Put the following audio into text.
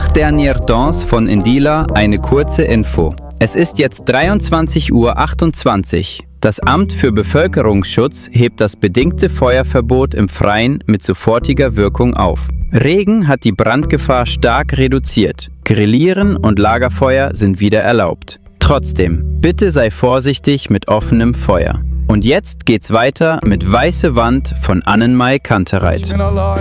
Nach der Niertons von Indila eine kurze Info. Es ist jetzt 23:28 Uhr. Das Amt für Bevölkerungsschutz hebt das bedingte Feuerverbot im Freien mit sofortiger Wirkung auf. Regen hat die Brandgefahr stark reduziert. Grillieren und Lagerfeuer sind wieder erlaubt. Trotzdem, bitte sei vorsichtig mit offenem Feuer. Und jetzt geht's weiter mit Weiße Wand von Annenmai Kantereit.